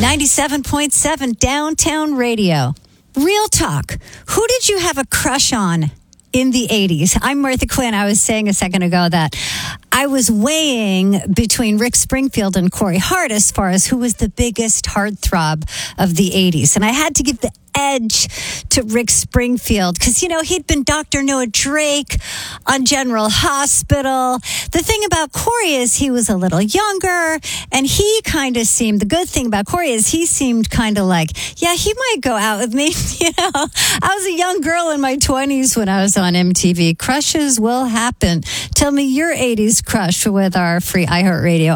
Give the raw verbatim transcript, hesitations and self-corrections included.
ninety-seven point seven Downtown Radio. Real talk. Who did you have a crush on in the eighties? I'm Martha Quinn. I was saying a second ago that I was weighing between Rick Springfield and Corey Hart as far as who was the biggest heartthrob of the eighties. And I had to give the edge to Rick Springfield because, you know, he'd been Doctor Noah Drake on General Hospital. The thing about Corey is he was a little younger, and he kind of seemed, the good thing about Corey is he seemed kind of like, yeah, he might go out with me. You know, I was a young girl in my twenties when I was on M T V. Crushes will happen. Tell me your eighties crush with our free iHeartRadio